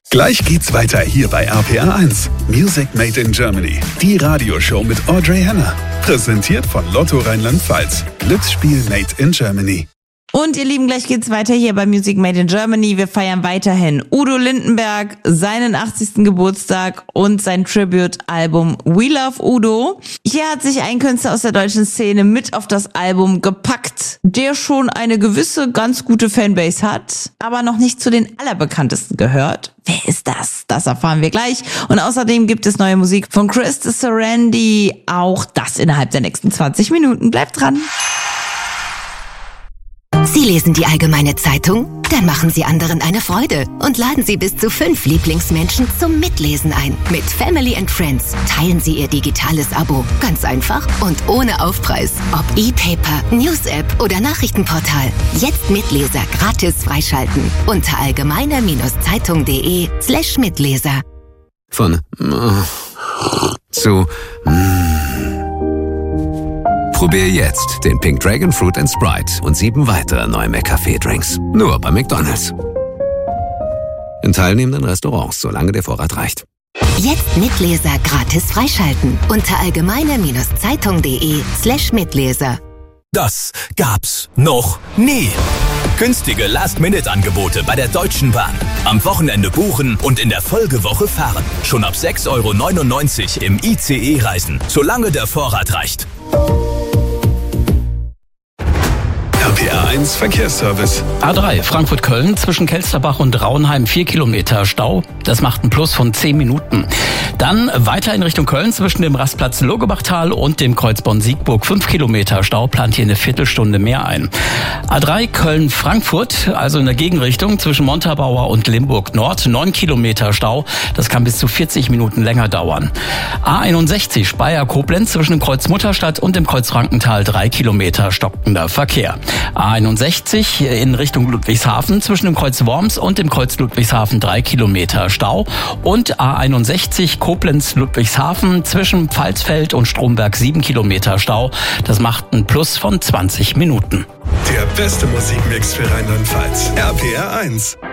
Gleich geht's weiter hier bei RPR 1. Music Made in Germany. Die Radioshow mit Audrey Henner. Präsentiert von Lotto Rheinland-Pfalz. Glücksspiel Made in Germany. Und ihr Lieben, gleich geht's weiter hier bei Music Made in Germany. Wir feiern weiterhin Udo Lindenberg, seinen 80. Geburtstag und sein Tribute-Album We Love Udo. Hier hat sich ein Künstler aus der deutschen Szene mit auf das Album gepackt, der schon eine gewisse, ganz gute Fanbase hat, aber noch nicht zu den allerbekanntesten gehört. Wer ist das? Das erfahren wir gleich. Und außerdem gibt es neue Musik von Chris Sarandon. Auch das innerhalb der nächsten 20 Minuten. Bleibt dran. Sie lesen die Allgemeine Zeitung? Dann machen Sie anderen eine Freude und laden Sie bis zu 5 Lieblingsmenschen zum Mitlesen ein. Mit Family and Friends teilen Sie Ihr digitales Abo. Ganz einfach und ohne Aufpreis. Ob E-Paper, News-App oder Nachrichtenportal. Jetzt Mitleser gratis freischalten. Unter allgemeine-zeitung.de/Mitleser. Von zu Probier jetzt den Pink Dragon Fruit & Sprite und 7 weitere neue McCafé-Drinks. Nur bei McDonald's. In teilnehmenden Restaurants, solange der Vorrat reicht. Jetzt Mitleser gratis freischalten. Unter allgemeine-zeitung.de/Mitleser. Das gab's noch nie. Günstige Last-Minute-Angebote bei der Deutschen Bahn. Am Wochenende buchen und in der Folgewoche fahren. Schon ab 6,99 € im ICE reisen, solange der Vorrat reicht. RPR 1 Verkehrsservice. A3 Frankfurt-Köln zwischen Kelsterbach und Raunheim 4 Kilometer Stau. Das macht einen Plus von 10 Minuten. Dann weiter in Richtung Köln zwischen dem Rastplatz Logebachtal und dem Kreuz Bonn-Siegburg 5 Kilometer Stau, plant hier eine Viertelstunde mehr ein. A3 Köln-Frankfurt, also in der Gegenrichtung zwischen Montabaur und Limburg Nord 9 Kilometer Stau. Das kann bis zu 40 Minuten länger dauern. A61 Speyer-Koblenz zwischen dem Kreuz Mutterstadt und dem Kreuz Frankenthal 3 Kilometer stockender Verkehr. A61 in Richtung Ludwigshafen zwischen dem Kreuz Worms und dem Kreuz Ludwigshafen 3 Kilometer Stau und A61 Koblenz-Ludwigshafen zwischen Pfalzfeld und Stromberg 7 Kilometer Stau. Das macht einen Plus von 20 Minuten. Der beste Musikmix für Rheinland-Pfalz. RPR 1.